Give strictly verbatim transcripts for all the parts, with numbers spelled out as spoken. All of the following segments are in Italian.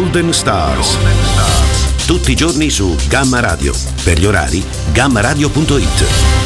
Golden Stars. Golden Stars. Tutti i giorni su Gamma Radio. Per gli orari, gamma radio punto it.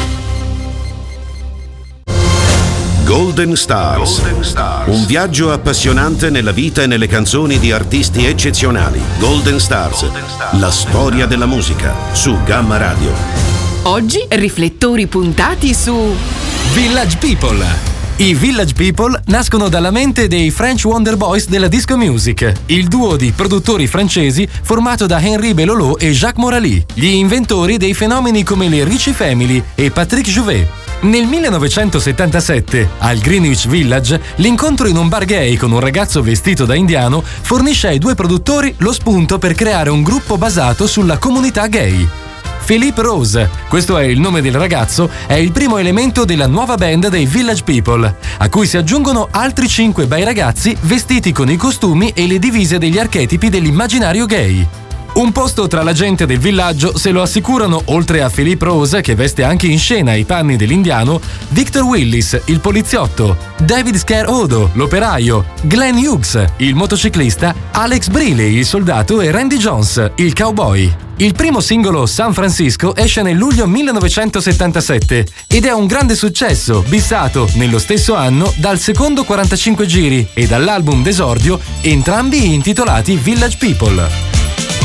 Golden Stars. Golden Stars. Un viaggio appassionante nella vita e nelle canzoni di artisti eccezionali. Golden Stars. Golden Stars. La storia della musica su Gamma Radio. Oggi riflettori puntati su Village People. I Village People nascono dalla mente dei French Wonder Boys della disco music, il duo di produttori francesi formato da Henri Belolo e Jacques Morali, gli inventori dei fenomeni come le Ricci Family e Patrick Jouvet. Nel millenovecentosettantasette, al Greenwich Village, l'incontro in un bar gay con un ragazzo vestito da indiano fornisce ai due produttori lo spunto per creare un gruppo basato sulla comunità gay. Philippe Rose, questo è il nome del ragazzo, è il primo elemento della nuova band dei Village People, a cui si aggiungono altri cinque bei ragazzi vestiti con i costumi e le divise degli archetipi dell'immaginario gay. Un posto tra la gente del villaggio se lo assicurano, oltre a Philippe Rose, che veste anche in scena i panni dell'indiano, Victor Willis, il poliziotto, David Scare Odo, l'operaio, Glenn Hughes, il motociclista, Alex Briley, il soldato e Randy Jones, il cowboy. Il primo singolo, San Francisco, esce nel luglio millenovecentosettantasette ed è un grande successo, bissato nello stesso anno dal secondo quarantacinque giri e dall'album d'esordio, entrambi intitolati Village People.